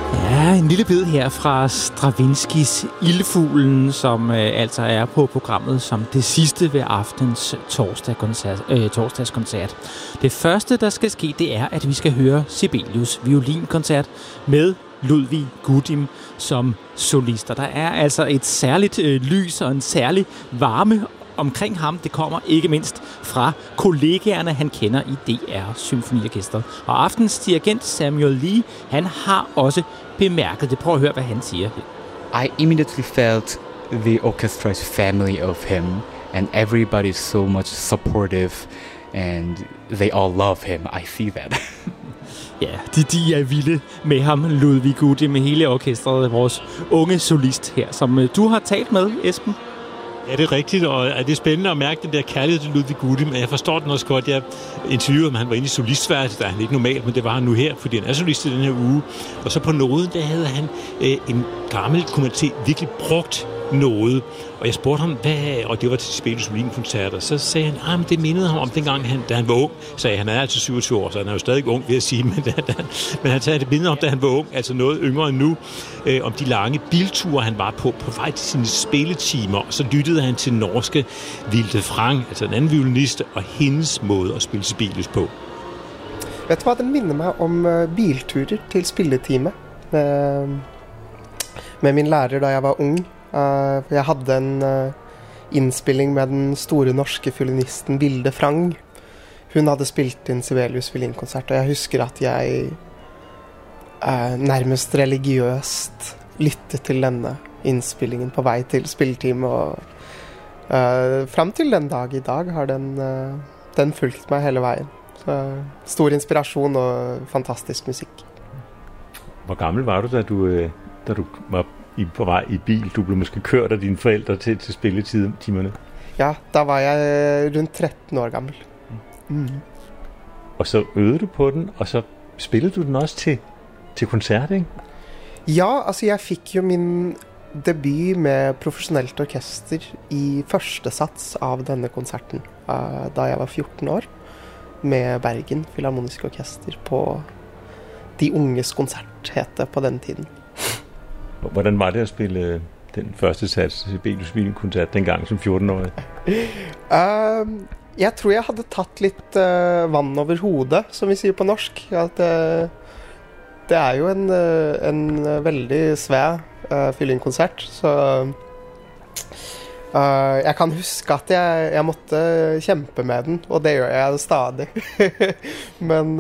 Ja, en lille bid her fra Stravinskys Ildfuglen, som altså er på programmet som det sidste ved aftens torsdagskoncert. Det første, der skal ske, det er, at vi skal høre Sibelius violinkoncert med Ludwig Gudim som solister. Der er altså et særligt lys og en særlig varme omkring ham. Det kommer ikke mindst fra kollegaerne, han kender i DR Symfoniorkestret. Og aftens dirigent Samuel Lee, han har også bemærket det. Prøv at høre, hvad han siger. I immediately felt the orchestra's family of him, and everybody's so much supportive, and they all love him. I see that. Ja, de er vilde med ham, Ludwig Gudim, med hele orkestret, vores unge solist her, som du har talt med, Esben. Ja, det er rigtigt, og det er spændende at mærke den der kærlighed til Ludwig Gudim, men jeg forstår den også godt. Jeg interviewede ham, han var inde i solistværelset, der er han ikke normalt, men det var han nu her, fordi han er solist i den her uge. Og så på noden, der havde han en gammel, kunne man se, virkelig brugt noget. Og jeg spurgte ham, og det var til Sibelius violinkoncerter, så sagde han, men det mindede ham om dengang, da han var ung. Sagde han er altså 27 år, så han er jo stadig ung, vil jeg sige, men han sagde, det mindede om, da han var ung, altså noget yngre end nu, om de lange bilture, han var på vej til sine spilletimer, og så lyttede han til norske Vilde Frang, altså en anden violinist, og hendes måde at spille Sibelius på. Vet du hva, den minder mig om bilturer til spilletime med min lærer, da jeg var ung. Jeg havde en indspilling med den store norske violinisten Vilde Frang. Hun havde spilt en Sibelius violinkoncert, og jeg husker at jeg nærmest religiøst lyttede til denne indspillingen på vej til spilletime, og frem til den dag i dag har den fulgt mig hele vejen. Så stor inspiration og fantastisk musik. Hvor gammel var du, da du var på vej i bil? Du blev måske kørt af dine forældre til spilletimerne? Ja, der var jeg rundt 13 år gammel. Mm. Og så øvede du på den, og så spillede du den også til koncert, ikke? Ja, altså jeg fik jo min debut med professionelt orkester i første sats av denne koncerten, da jeg var 14 år, med Bergen Filharmoniske Orkester på De Unges Koncert, hed det på den tiden. Hvordan var det at spille den første sats Sibelius violinkoncert dengang som 14-årig? Jeg tror jeg havde tatt lidt vand over hovedet, som vi siger på norsk. At det er jo en veldig svær violinkoncert, så jeg kan huske at jeg måtte kæmpe med den, og det gør jeg stadig. Men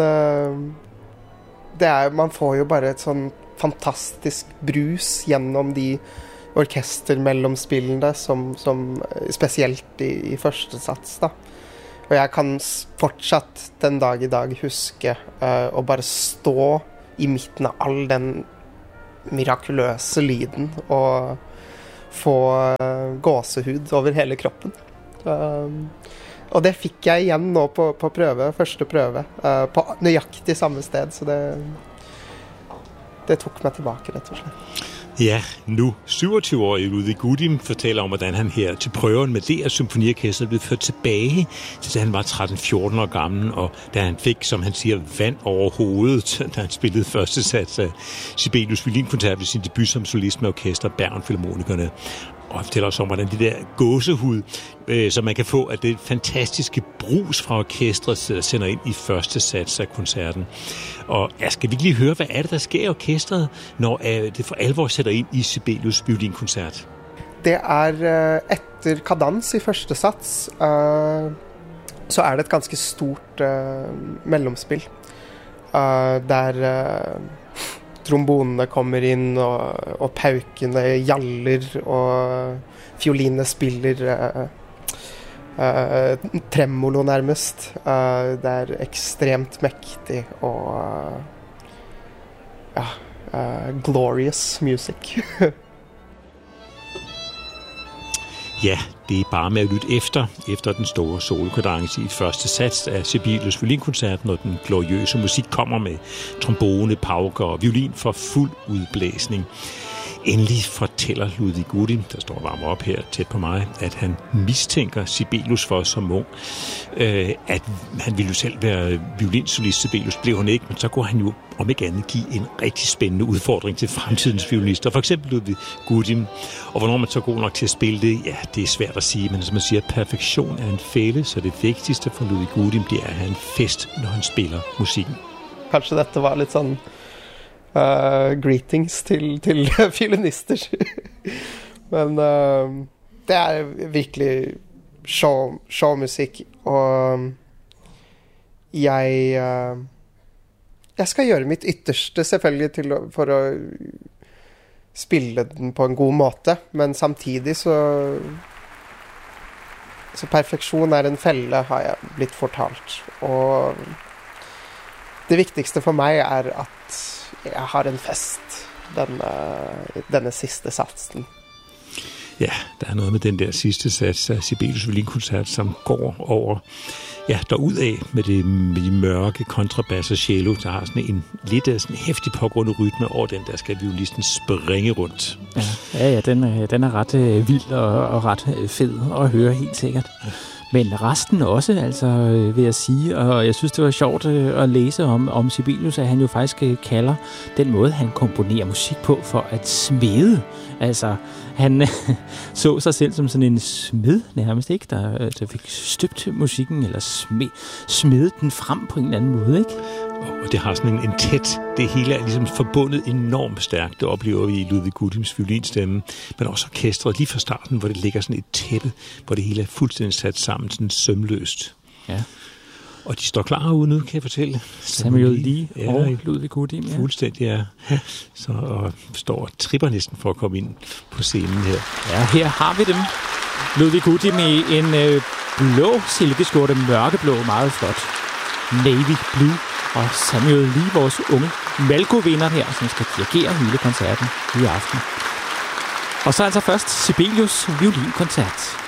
man får jo bare et sådan fantastisk brus gennem de orkestermellomspillene som specielt i første sats da. Og jeg kan fortsatt den dag i dag huske å bare stå i midten av all den mirakuløse lyden og få gåsehud over hele kroppen. Og det fikk jeg igjen nå på første prøve, på nøyaktig samme sted, så det tok mig tilbage, rett og slett. Ja, nu 27-årige Ludwig Gudim fortæller om, hvordan han her til prøven med DR Symfoniorkestret blev ført tilbage til da han var 13-14 år gammel, og da han fik, som han siger, vand over hovedet, da han spillede første sats af Sibelius violinkoncert ved sin debut som solist med orkester Bergen Filharmonikerne. Og fortæller os om, hvordan det der gåsehud, som man kan få af det fantastiske brus fra orkestret, der sender ind i første sats af koncerten. Og skal vi lige høre, hvad er det, der sker i orkestret, når det for alvor sætter ind i Sibelius violinkoncert? Det er efter kadans i første sats, så er det et ganske stort mellemspil, der trombonene kommer inn, og paukene jaller, og fiolinene spiller tremolo nærmest. Det er ekstremt mektig og glorious music. Ja, det er bare med at lytte efter den store solokadence i første sats af Sibelius violinkoncert, når den gloriøse musik kommer med trombone, pauker og violin for fuld udblæsning. endelig fortæller Ludwig Gudim, der står varm op her tæt på mig, at han mistænker Sibelius for som ung, at han ville jo selv være violinsolist. Sibelius blev han ikke, men så kunne han jo om ikke andet give en rigtig spændende udfordring til fremtidens violinister. For eksempel Ludwig Gudim. Og hvornår man så er god nok til at spille det, ja, det er svært at sige, men som man siger, perfektion er en fælle, så det vigtigste for Ludwig Gudim, det er at have en fest, når han spiller musikken. Kanskje dette var lidt sådan greetings til violinister. Men det er virkelig showmusik, og jeg skal gjøre mitt ytterste selvfølgelig for å spille den på en god måte, men samtidig så perfeksjon er en felle, har jeg blitt fortalt. Og det viktigste for meg er at jeg har en fest denne siste satsen. Ja, der er noget med den der sidste sats af Sibelius violinkoncert, som går over, ja, derudad med de mørke kontrabas og cello, der har sådan en lidt sådan hæftig pågående rytme over den, der skal violisten springe rundt. Ja, den er ret vild og ret fed at høre, helt sikkert. Men resten også, altså, vil jeg sige, og jeg synes, det var sjovt at læse om Sibelius, at han jo faktisk kalder den måde, han komponerer musik på, for at smede. Altså, han så sig selv som sådan en smed nærmest, ikke? Der fik støbt musikken, eller smedet den frem på en eller anden måde, ikke? Og det har sådan en tæt, det hele er ligesom forbundet enormt stærkt. Det oplever vi i Ludwig Gudims violinstemme, men også orkestret lige fra starten, hvor det ligger sådan et tæppe, hvor det hele er fuldstændig sat sammen, sådan sømløst. Ja. Og de står klar ude nu, kan jeg fortælle. Samuel Lee og Ludwig Gudim, ja. Fuldstændig, ja. Så og står og tripper næsten for at komme ind på scenen her. Ja, her har vi dem. Ludwig Gudim i en blå silkeskjorte, mørkeblå, meget flot. Navy Blue. Og Samuel Lee, vores unge Malko-vinder her, som skal dirigere hele koncerten i aften. Og så altså først Sibelius violinkoncert.